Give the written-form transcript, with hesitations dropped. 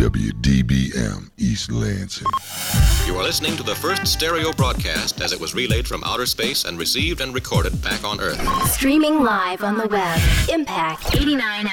WDBM East Lansing. You are listening to the first stereo broadcast as it was relayed from outer space and received and recorded back on Earth. Streaming live on the web. Impact 89